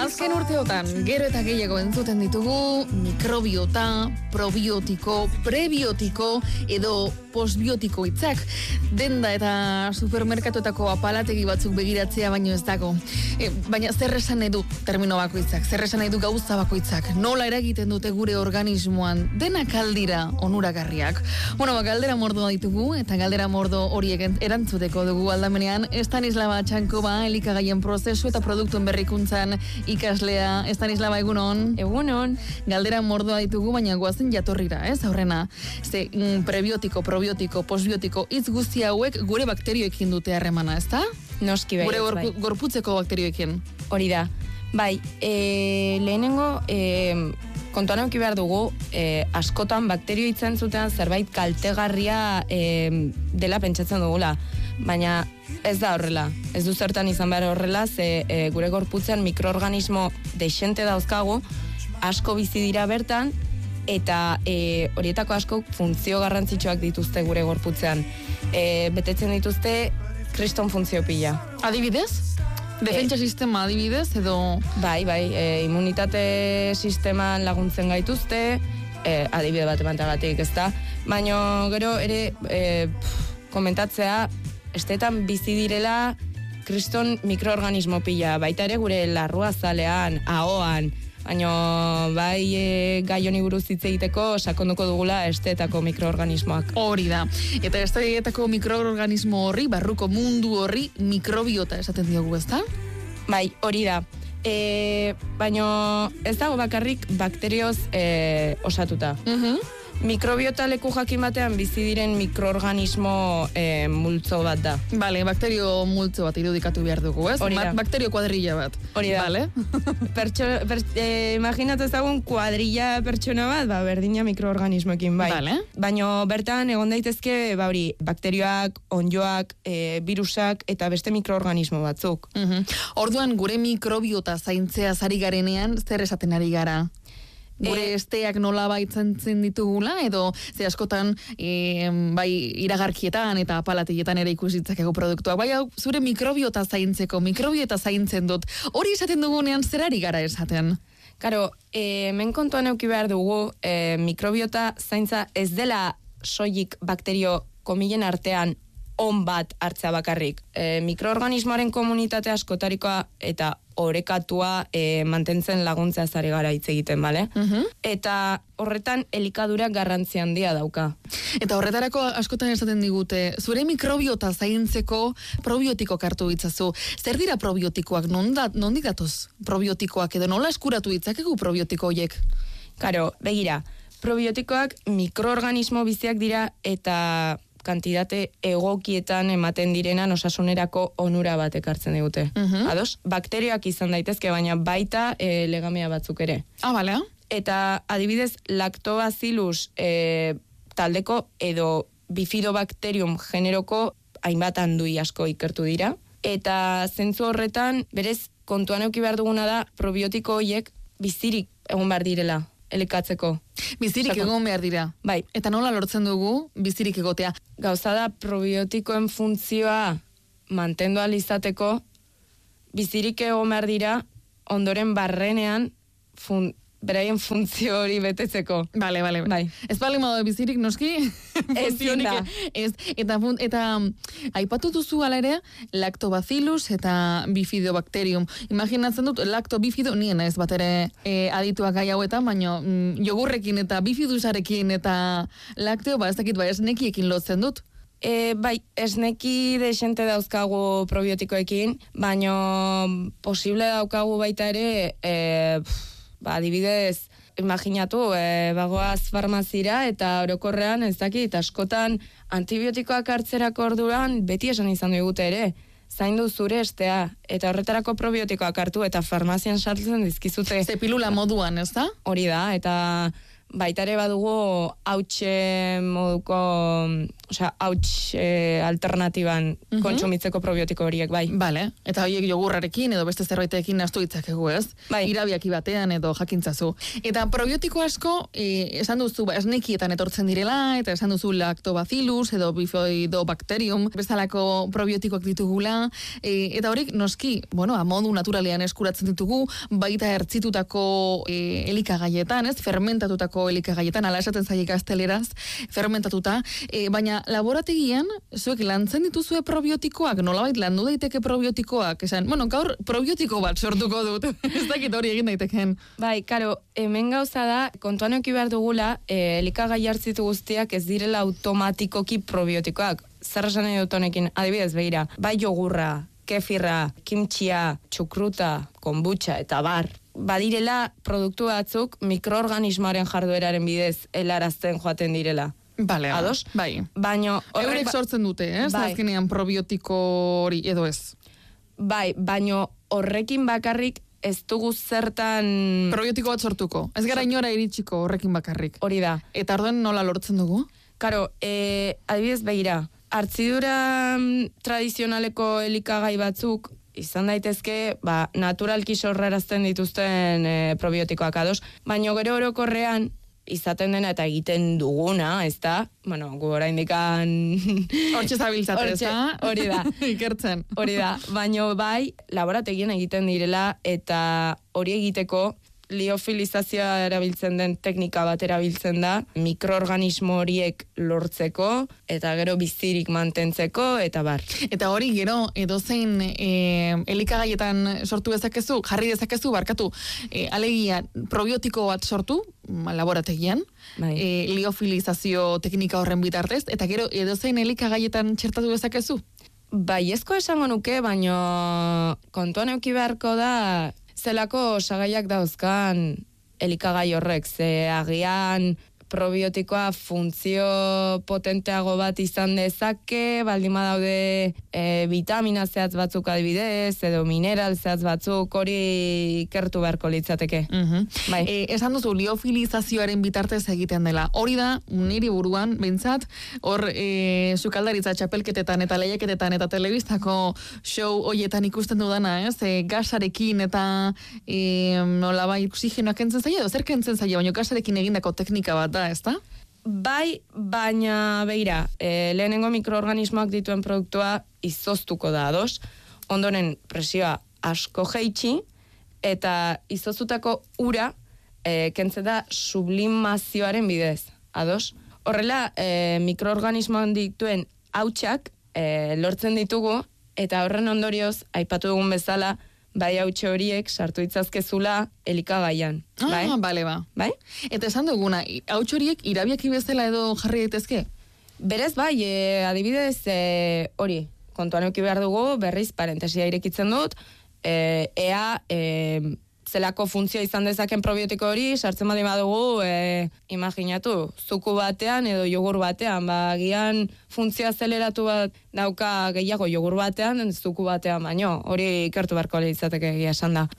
Azken urteotan, gero eta gehiago entzuten ditugu mikrobiota, probiotiko, prebiotiko edo postbiotiko hitzak. Denda eta supermerkatuetako apalategi batzuk begiratzea baino ez dago. Baina zer esan nahi du termino bakoitzak, zer esan nahi du gauza bakoitzak, nola eragiten dute gure organismoan, denak aldira onuragarriak. Bueno, galdera mordoa ditugu, eta galdera mordo horiek erantzuteko dugu aldamenean, Estanislava Txankova, elikagaien prozesu eta produktuen berrikuntzan ikaslea. Estanislava, egunon? Egunon. Galdera mordoa ditugu, baina goazen jatorrira, aurrena. Ze prebiotiko, probiotiko, postbiotiko, hitz guzti hauek gure bakterioekin dute harremana, ezta? Noski bai. Gure gorputzeko bakterioekin. Hori da. Bai, lehenengo kontuan eduki behar dugu, askotan bakterio hitzen zutean zerbait kaltegarria dela pentsatzen dugula. Baina ez da horrela. Ez du zertan izan behar horrela, ze gure gorputzean mikroorganismo dexente dauzkagu, asko bizi dira bertan, eta horietako asko funtzio garrantzitsuak dituzte gure gorputzean. Betetzen dituzte kriston funtzio pila. Adibidez? Defentsa sistema adibidez edo? Bai, immunitate sisteman laguntzen gaituzte, adibide bat emantagatik, ezta? Baina gero ere komentatzea, estetan bizi direla kriston mikroorganismo pila, baita ere gure larruazalean, ahoan, baina bai gai honi buruz hitz egiteko sakonduko dugula estetako mikroorganismoak. Hori da. Eta estetako mikroorganismo horri, barruko mundu horri, mikrobiota esaten diogu, ezta? Bai, hori da. Baina ez dago bakarrik bakterioz osatuta. Mikrobiota leku jakin batean bizi diren mikroorganismo multzo bat da. Bale, bakterio multzo bat irudikatu behar dugu, ez? Bakterio kuadrilla bat. Hori da. Bale? Imaginatu ezagun kuadrilla pertsona bat, berdina mikroorganismoekin, bai. Bale. Baina bertan egon daitezke, onddoak, onjoak, virusak eta beste mikroorganismo batzuk. Orduan, gure mikrobiota zaintzea ari garenean, zer esaten ari gara? Gure esteak nola baitzen ditugula, edo ze askotan bai iragarkietan eta apalatietan ere ikusitzakegu produktuak. Bai, zure mikrobiota zaintzeko, mikrobiota zaintzen dut. Hori esaten dugunean zer ari gara esaten? Karo, hemen kontuan eduki behar dugu, mikrobiota zaintza ez dela soilik bakterio komilen artean on bat hartzea bakarrik. Mikroorganismoaren komunitate askotarikoa eta orekatua mantentzen laguntzea zari gara hitz egiten, bale? Eta horretan elikadura garrantzi handia dauka. Eta horretarako askotan esaten digute, zure mikrobiota zaintzeko probiotikok hartu ditzazu. Zer dira probiotikoak? Nondik datoz probiotikoak edo nola eskuratu ditzakegu probiotiko horiek? Karo, begira, probiotikoak mikroorganismo biziak dira eta kantitate egokietan ematen direnan osasunerako onura bat ekartzen digute. Ados? Bakterioak izan daitezke, baina baita legamea batzuk ere. Bale. Eta adibidez, lactobacillus taldeko edo bifidobacterium generoko hainbat handui asko ikertu dira. Eta zentzu horretan, berez, kontuan eduki behar duguna da, probiotiko horiek bizirik egon behar direla elikatzeko. Bizirik egon behar dira. Bai. Eta nola lortzen dugu bizirik egotea? Gauza da probiotikoen funtzioa mantendu ahal izateko, bizirik egon behar dira, ondoren barrenean beraien funtzio hori betetzeko. Bale. Bai. Ez bale modu bizirik noski? Ezin da. Eta aipatu duzu ala ere, lactobacillus eta bifidobacterium. Imaginatzen dut, lactobifido, nien ez bat ere adituak gai hauetan, baina jogurrekin eta bifidusarekin eta lakteo, ez dakit, esnekiekin lotzen dut. Bai, esneki desente dauzkagu probiotikoekin, baina posible daukagu baita ere, adibidez, imaginatu, bagoaz farmazira eta orokorrean ez dakit, askotan antibiotikoak hartzerako orduan beti esan izan digute ere, zaindu zure estea, eta horretarako probiotikoak hartu eta farmazian sartzen dizkizute. Ze pilula moduan, ez da? Hori da, eta baita ere badugu hautxe moduko, alternatiban kontsumitzeko probiotiko horiek, bai. Bale, eta horiek jogurrarekin edo beste zerbaitekin nastu ditzakegu, ez? Bai. Irabiaki batean edo jakintzazu. Eta probiotiko asko, esan duzu, esnekietan etortzen direla, eta esan duzu lactobacillus edo bifidobacterium, bezalako probiotikoak ditugula, eta horiek noski, modu naturalean eskuratzen ditugu, baita ertzitutako elikagaietan, ez? Fermentatutako elikagaietan, ala esaten zaie gazteleraz, fermentatuta, baina laborategian, zuek lantzen dituzue probiotikoak, nolabait landu daiteke probiotikoak, esan, gaur probiotiko bat sortuko dut, ez dakit hori egin daiteken. Bai, karo, hemen gauza da, kontuan eki behar dugula, elikagai hartzitu guztiak ez direla automatikoki probiotikoak. Zer esan nahi dut honekin, adibidez, begira, bai jogurra, kefirra, kimchia, txukruta, kombucha eta bar, badirela produktu batzuk mikroorganismoaren jardueraren bidez helarazten joaten direla. Bale, ados? Bai. Baino eurek sortzen dute, ez? Bai. Azkenean probiotiko hori edo ez. Bai, baino horrekin bakarrik ez dugu zertan probiotiko bat sortuko. Ez gara inora iritsiko horrekin bakarrik. Hori da. Eta orduan nola lortzen dugu? Karo, adibidez begira, hartzidura tradizionaleko elikagai batzuk izan daitezke, naturalki sorrarazten dituzten probiotikoak ados, baino gero orokorrean izaten dena eta egiten duguna, ez da? Gu oraindikan hortxe zabiltzate, ez da? Hori da. Ikertzen. Hori da, baino bai, laborategien egiten direla eta hori egiteko liofilizazioa erabiltzen den teknika bat erabiltzen da, mikroorganismo horiek lortzeko, eta gero bizirik mantentzeko, eta bar. Eta hori gero edozein elikagaietan sortu dezakezu, jarri dezakezu, barkatu, alegia probiotiko bat sortu, laborategian, bai. Liofilizazio teknika horren bitartez, eta gero edozein elikagaietan txertatu dezakezu? Baiezko esango nuke, baino kontuan euki beharko da, zelako osagaiak dauzkan elikagai horrek, ze agian probiotikoa funtzio potenteago bat izan dezake, baldin badaude vitamina zehatz batzuk adibidez, edo mineral zehatz batzuk, hori ikertu beharko litzateke. Bai. Esan duzu, liofilizazioaren bitartez egiten dela. Hori da, niri buruan, behintzat, hor sukaldaritza txapelketetan eta lehiaketetan eta telebistako show hoietan ikusten dudana, ez? Gasarekin eta nolabait oxigenoak kentzen zaila, edo zer kentzen zaila, baina gasarekin egindako teknika bat da, ez da? Bai, baina beira, lehenengo mikroorganismoak dituen produktua izoztuko da, ados? Ondoren presioa asko jeitsi, eta izoztutako ura kentzen da sublimazioaren bidez, ados? Horrela, mikroorganismoan dituen hautsak lortzen ditugu, eta horren ondorioz, aipatu dugun bezala, bai hautxe horiek sartu itzazkezula elikagaian. Bai? Bale, ba. Bai? Eta esan duguna, hautxe horiek irabiaki bezala edo jarri daitezke? Berez bai, adibidez, hori, kontuan euki behar dugu, berriz parentesia irekitzen dut, ea zelako funtzioa izan dezaken probiotiko hori, sartzen badi badugu, imaginatu, zuku batean edo jogur batean, agian funtzioa azeleratu bat dauka gehiago jogur batean, zuku batean baino, hori ikertu beharko izateke egia esan da.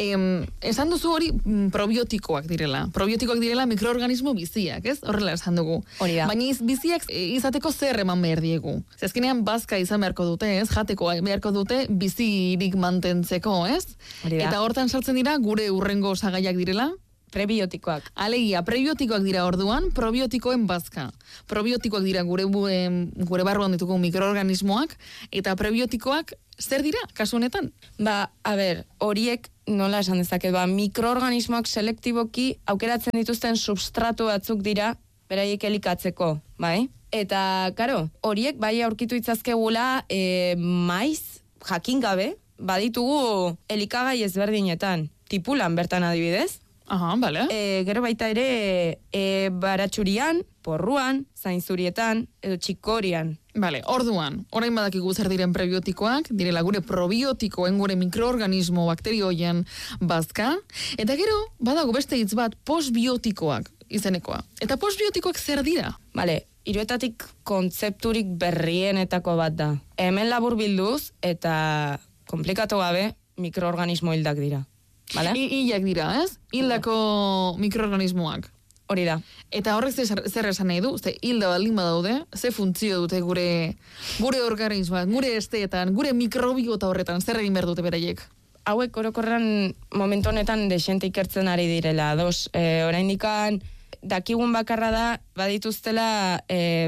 Esan duzu hori probiotikoak direla. Probiotikoak direla mikroorganismo biziak, ez? Horrela esan dugu. Hori da. Baina biziak izateko zer eman behar diegu. Zezkenean bazka izan beharko dute, ez? Jateko beharko dute bizirik mantentzeko, ez? Hori da. Eta hortan sartzen dira gure urrengo osagaiak direla? Prebiotikoak. Alegia, prebiotikoak dira orduan, probiotikoen bazka. Probiotikoak dira gure barruan ditugu mikroorganismoak, eta prebiotikoak zer dira, kasu honetan? A ber, horiek nola esan dezaket, mikroorganismoak selektiboki aukeratzen dituzten substratu batzuk dira, beraiek elikatzeko, bai? Eta, karo, horiek bai aurkitu itzazkegula maiz, jakin gabe, baditugu elikagai ezberdinetan, tipulan bertan adibidez. Aha, bale. Gero baita ere baratxurian, porruan, zainzurietan, edo txikorian. Bale, orduan, orain badakigu zer diren prebiotikoak, direla gure probiotikoen gure mikroorganismo bakterioien bazka, eta gero badago beste hitz bat postbiotikoak izenekoa. Eta postbiotikoak zer dira? Bale, hiruetatik kontzepturik berrienetako bat da. Hemen labur bilduz eta komplikatu gabe mikroorganismo hildak dira. Vale? Hilak dira, ez? Hildako mikroorganismoak. Hori da. Eta horrek zer esan nahi du? Ze hilda baldin badaude, ze funtzio dute gure organismoan, gure esteetan, gure mikrobiota horretan, zer egin behar dute beraiek? Hauek orokorran momentu honetan desente ikertzen ari direla. Oraindikan dakigun bakarra da, badituztela,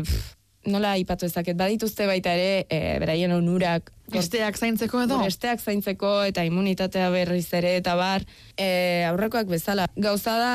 nola aipatu ezaket, badituzte baita ere, beraien onurak. Esteak zaintzeko edo? Esteak zaintzeko eta immunitatea berriz ere eta bar, aurrekoak bezala. Gauza da,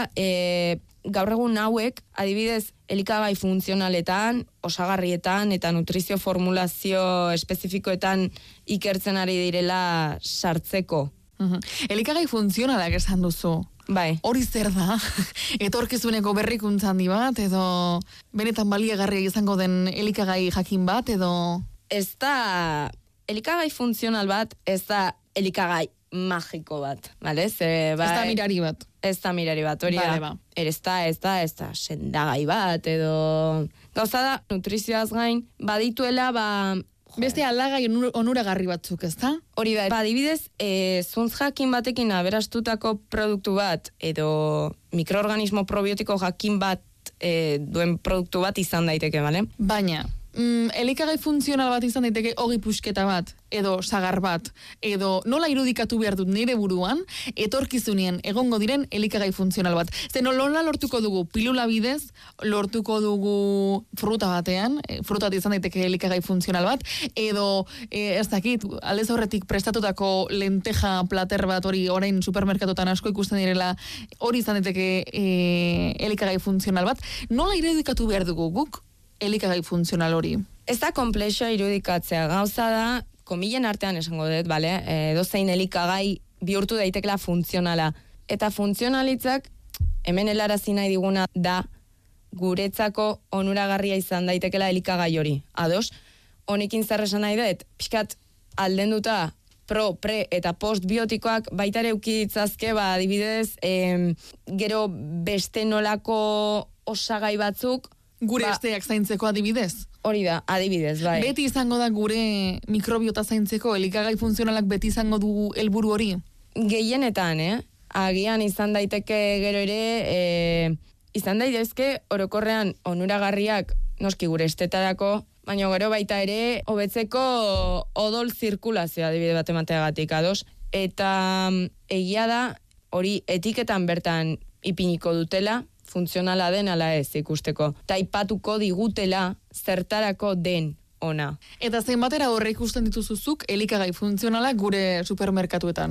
gaur egun hauek, adibidez, elikagai funtzionaletan, osagarrietan eta nutrizio formulazio espezifikoetan ikertzen ari direla sartzeko. Elikagai funtzionalak esan duzu. Bai. Hori zer da? Etorkizuneko berrikuntza handi bat, edo benetan baliagarria izango den elikagai jakin bat, edo... Ez da elikagai funtzional bat, ez da elikagai magiko bat, bale? Ez da mirari bat. Ez da mirari bat, hori da. Ez da sendagai bat, edo... Gauza da, nutrizioaz gain, badituela, beste aldagai onuragarri batzuk, ez da? Hori da, adibidez, zuntz jakin batekin aberastutako produktu bat, edo mikroorganismo probiotiko jakin bat duen produktu bat izan daiteke, bale? Baina, elikagai funtzional bat izan daiteke ogi pusketa bat, edo sagar bat, edo nola irudikatu behar dut nire buruan, etorkizunien egongo diren elikagai funtzional bat. Zen nola lortuko dugu pilula bidez, lortuko dugu fruta batean, fruta izan daiteke elikagai funtzional bat, edo ez dakit, aldez horretik prestatutako lenteja plater bat hori orain supermerkatotan asko ikusten direla, hori izan daiteke elikagai funtzional bat. Nola irudikatu behar dugu guk elikagai funtzional hori? Ez da komplexoa irudikatzea, gauza da, komilen artean esango dut, bale? Dozein elikagai bihurtu daitekela funtzionala. Eta funtzionalitzak, hemen helarazi nahi diguna da, guretzako onuragarria izan daitekela elikagai hori. Ados, honekin zer esan nahi dut, pixkat aldenduta pro, pre eta postbiotikoak baitare euki ditzazke, adibidez, gero beste nolako osagai batzuk, gure esteak zaintzeko adibidez? Hori da, adibidez, bai. Beti izango da gure mikrobiota zaintzeko, elikagai funtzionalak beti izango du helburu hori? Gehienetan, agian izan daiteke gero ere, izan daitezke orokorrean onuragarriak noski gure estetarako, baina gero baita ere hobetzeko odol zirkulazioa adibide bat emateagatik, ados. Eta egia da, hori etiketan bertan ipiniko dutela, funtzionala den ala ez ikusteko. Ta aipatuko digutela zertarako den ona. Eta zenbatera horre ikusten dituzuzuk elikagai funtzionalak gure supermerkatuetan?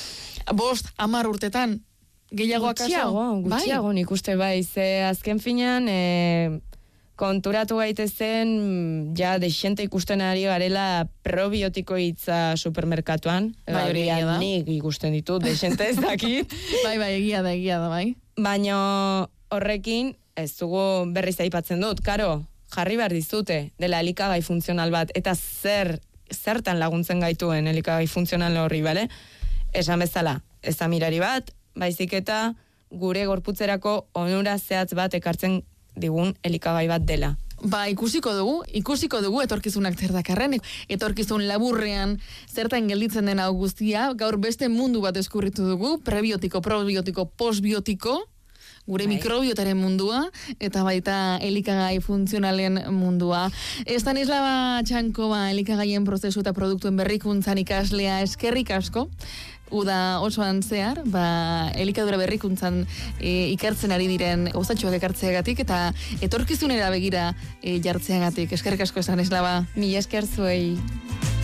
5-10 urtetan gehiago akaso? Gutxiago nik uste bai. Azken finean konturatu gaitezen ja desente ikusten ari garela probiotiko hitza supermerkatuan. Bai, nik ikusten ditut, desente ez dakit. Bai, egia da, bai. Baina horrekin, ez dugu berriz aipatzen dut, karo, jarri behar dizute dela elikagai funtzional bat, eta zertan laguntzen gaituen elikagai funtzional horri, bale? Esan bezala, ez da mirari bat, baizik eta gure gorputzerako onura zehatz bat ekartzen digun elikagai bat dela. Ikusiko dugu etorkizunak zer dakarren, etorkizun laburrean zertan gelditzen den hau guztia, gaur beste mundu bat eskurritu dugu, prebiotiko, probiotiko, postbiotiko, gure mikrobiotaren mundua, eta baita elikagai funtzionalen mundua. Estanislava Txankova elikagaien prozesu eta produktuen berrikuntzan ikaslea, eskerrik asko, uda osoan zehar, elikadura berrikuntzan ikertzen ari diren gauzatxoak ekartzeagatik, eta etorkizunera begira jartzeagatik. Eskerrik asko, Estanislava. Mila esker zuei.